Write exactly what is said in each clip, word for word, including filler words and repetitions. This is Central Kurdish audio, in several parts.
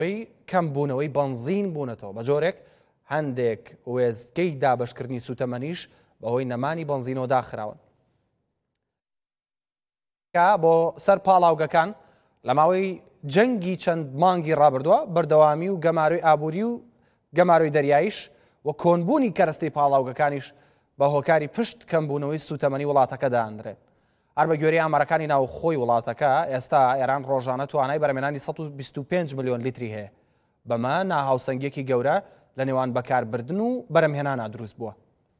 پێی کەم بوونەوەی بنزین بوونەتەوە بە جۆرێک هەندێک وێستگەی دابشکردنی سوتەمەنیش بەهۆی نەمانی بنزینەوە داخراون. بۆ سەر پاڵاوگەکان لە ماوەی جەنگی چەند مانگی ڕابردووە بەردەوامی و گەماروی ئابووری و گەماروی دەریایش و کۆنبوونی کەرەستەی پاڵاوگەکانیش بە هۆکاری پشت کەمبوونەوەی سوتەمەنی وڵاتەکە دەهاندرێن. هەر بە گوێرەی ئامارەکانی ناوخۆی وڵاتەکە ئێستا ئێران ڕۆژانە توانای بەرهەمێنانی سەد و بیست و پێنج ملیۆن لیتری هەیە. بەمە ناهاوسەنگێکی گەورە لە نێوان بەکاربردن و بەرهەمهێنانە دروست بووە.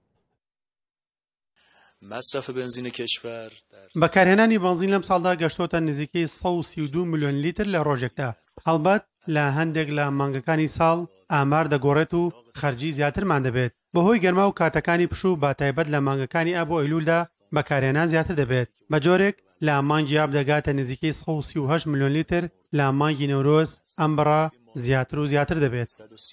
مصرف بنزین کشور بەکارهێنانی بنزین لەم ساڵدا گەشتۆتە نزیکەی سەد و سی و دوو ملیۆن لیتر لە ڕۆژێکدا. هەڵبەت لە هەندێک لە مانگەکانی ساڵ ئامار دەگۆڕێت و خەرجی زیاترمان دەبێت. بەهۆی گەرما و کاتەکانی پشوو با تایبەت لە مانگەکانی ئاب و ئەیلولدا بەکارهێنان زیاتر دەبێت. بە جۆرێک لە مانگی ئاب دەگاتە نزیکەی سەد و سی و هەشت ملیۆن لیتر، لە مانگی نەورۆز ئەم بڕا زیاتر و زیاتر دەبێت.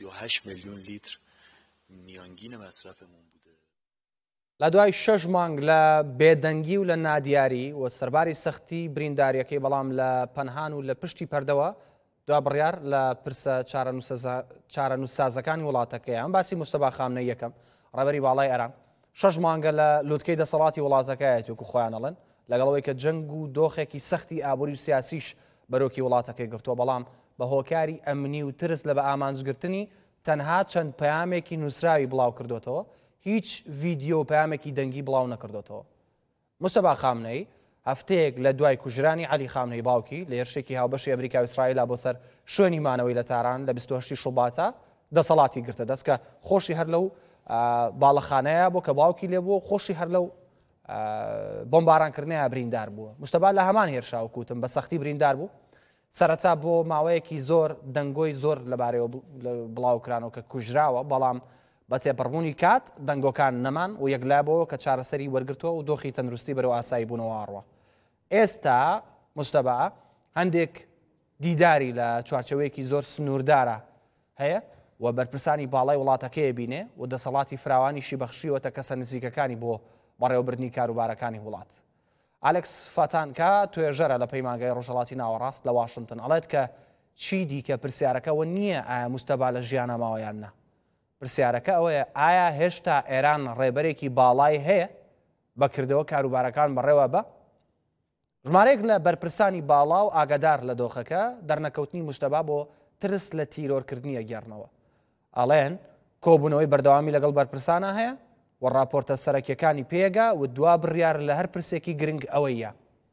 لە دوای شەش مانگ لە بێدەنگی و لە نادیاری و سەرباری سەختی برینداریەکەی بەڵام لە پەنهان و لە پشتی پەردەوە دوا بڕیار لە پرسە چارەنووسسازەکانی وڵاتەکەی ئەم باسی مستەفا خامنەی یەکەم ڕێبەری باڵای ئەران شەش مانگە لە لوتکەی دەسەڵاتی وڵاتەکەیەتی وەکو خۆیان ئەڵێن لەگەڵەوەی کە جەنگ و دۆخێکی سەختی ئابووری و سیاسیش بەرۆکی وڵاتەکەی گرتووە بەڵام بە هۆکاری ئەمنی و ترس لە بە ئامانجگرتنی تەنها چەند پەیامێکی نووسراوی بڵاو کردوتەوە هیچ ڤیدیۆ پەیامێکی دەنگی بڵاو نەکردوتەوە. مستەفا خامنەی هەفتەیەک لە دوای کوژرانی عەلی خامنەی باوکی لە هێرشێکی هاوبەشی ئەمریکا و ئیسرائیل بۆ سەر شوێنی مانەوەی لە تاران لە بیست و هەشتی شوباتە دەسەڵاتی گرتە دەست کە خۆشی هەر لەو باڵەخانەیە بۆ کە باوکی لێ بوو خۆشی هەر لەو بۆمبارانکردنەیە بریندار بووە. مستەفا لە هەمان هێرشا و کوتم بە سەختی بریندار بوو. سەرەتا بۆ ماوەیەکی زۆر دەنگۆی زۆر لەبارەوە بڵاوکرانەوە کە کوژراوە بەڵام بە تێپەڕبوونی کات دەنگۆکان نەمان و یەکلابەوە کە چارەسەری وەرگرتووە و دۆخی تەندروستی بەرەو ئاسایی بوونەوە ئاڕوە. ئێستا مستەفا هەندێک دیداری لە چوارچەوەیەکی زۆر سنووردارە هەیە و بەرپرسانی باڵای وڵاتەکەیە بینێ و دەسەڵاتی فراوانیشی بەخشیوەتە کەسە نزیکەکانی بۆ بەڕێوەبردننی کاروبارەکانی وڵات. ئالێکس فاتانکا توێژەرە لە پەیمانگای ڕۆژهەڵاتی ناوەڕاست لە واشنگتن ئەڵێت کە چی دیکە پرسیارەکەەوە نییە ئایا مستەفا لە ژیانە ماوەیان نا. پرسیارەکە ئەوەیە ئایا هێشتا ئێران ڕێبەرێکی باڵای هەیە بەکردەوە کاروبارەکان بەڕێوە بە؟ ژمارەیەک لە بەرپرسانی باڵا و ئاگادار لە دۆخەکە دەرنەکەوتنی مستەفا بۆ ترس لە تیرۆرکردنیە گێڕنەوە. ئەڵێن کۆبوونەوەی بەردەوامی لەگەڵ بەرپرسانە هەیە و ڕاپۆرتە سەرەکیەکانی پێگا و دوا بڕیار لە هەر پرسێکی گرنگ ئەوەیە.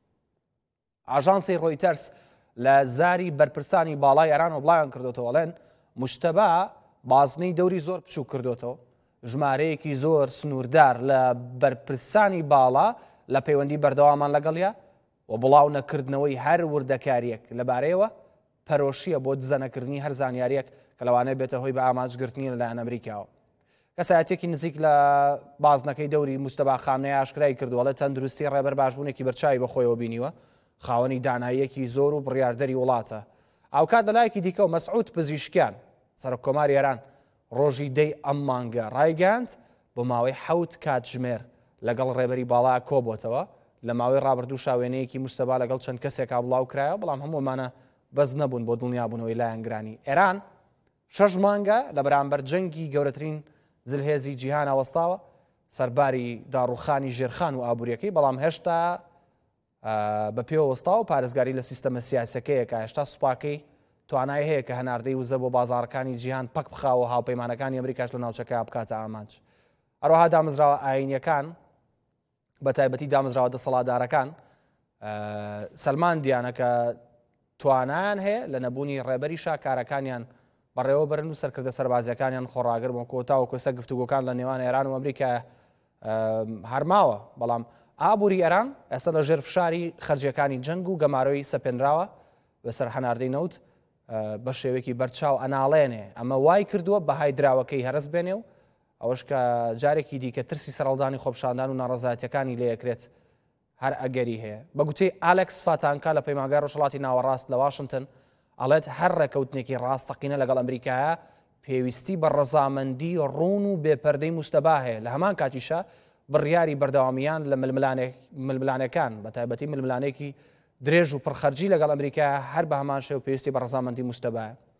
ئاژانسی ڕۆیتەرس لە زاری بەرپرسانی باڵای ئێران و بڵاویان کردوتەوە ئەڵێن مستەفا بازنەی دەوری زۆر بچوو کردوتەوە ژمارەیەکی زۆر سنووردار لە بەرپرسانی باڵا لە پەیوەندی بەردەوامان لەگەڵیا و بڵاو نەکردنەوەی هەر وردەکاریەک لەبارەیەوە پەرۆشیە بۆ دزەنەکردنی هەر زانیاریەک کە لەوانەیە بێتە هۆی بە ئامانجگرتنی لەلایەن ئەمریکاوە. کەسایەتێکی نزیک لە بازنەکەی دەوری مستەفا خامنەی ئاشکرای کردووە لە تەندروستی ڕێبەر باشبوونێکی بەرچاوی بەخۆیەوە بینیوە خاوەنی داناییەکی زۆر و بڕیاردەری وڵاتە. ئەو کات لەلایەکی دیکە و مەسعود پزیشکیان سەرۆکۆماری ئێران ڕۆژی دەی ئەم مانگە ڕایگەاند بۆ ماوەی حەوت کاتژمێر لەگەڵ ڕێبەری باڵا کۆبۆتەوە لە ماوەی ڕابردوو شاوێنەیەکی مستەفا لەگەڵ چەند کەسێکا بڵاو کرایەوە بەڵام هەموومانە بەز نەبوون بۆ دڵنیابوونەوەی لایەنگرانی ئێران. شەش مانگە لە بەرامبەر جەنگی گەورەترین زلهێزی جیهان ئاوەستاوە سەرباری داڕوخانی ژێرخان و ئابوووریەکەی بەڵام هێشتا بە پێوەستا و پارێزگاری لە سیستەمە سیاسەکەیەکە هێشتا سوپاکەی توانای هەیە کە هەناردەی وزە بۆ بازارەکانی جیهان پەک بخاوە هاوپەیمانەکانی ئەمریکاش لە ناوچەکە بکاتە ئامانج. هەروەها دامەزراوە ئاینیەکان بە تایبەتی دامەزراوە دەسەڵاتدارەکان سەلمان دیانە کە توانایان هەیە لە نەبوونی ڕێبەری شاکارەکانیان بەڕێوە برن و سەرکردە سەربازیەکانیان خۆڕاگر بۆ کۆتا و کۆسە گفتوگۆکان لە نێوان ئێران و ئەمریکا هەرماوە بەڵام ئابووری ئێران ئێستا لە ژێر فشاری خەرجیەکانی جەنگ و گەمارۆی سەپێنراوە بەسەر هەناردەی نەوت بە شێوەیەکی بەرچاو ئەناڵێنێ ئەمە وای کردووە بە هایدراوەکەی هەرس بێنێ و ئەوەش کە جارێکی دیکە ترسی سەرەڵدانی خۆپشاندان و ناڕەزایەتیەکانی لێیەکرێت هەر ئەگەری هەیە. بە گوتەی ئالێکس فاتانکا لە پەیمانگای ڕۆژهەڵاتی ناوەڕاست لە واشنگتن ئەڵێت هەر ڕێکەوتنێکی ڕاستەقینە لەگەڵ ئەمریکایە پێویستی بە ڕەزامەندی ڕوون و بێپەردەی مستەفا هەیە. لە هەمان کاتیشە بڕیاری بەردەوامیان لە ململانەکان بە تایبەتی ململانێکی درێژ و پڕخەرجی لەگەڵ ئەمریکا هەر بە هەمان شێو پێویستی بە ڕەزامەندی مستەفایە.